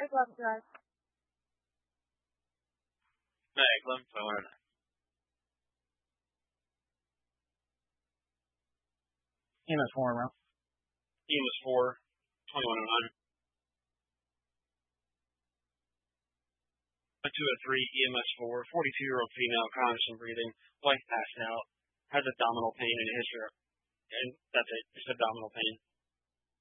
Meg, 11.109. EMS 4, bro. EMS 4, 2109. A 203, EMS 4, 42-year-old female, conscious and breathing, wife passed out, has abdominal pain and a history, and that's it, just abdominal pain.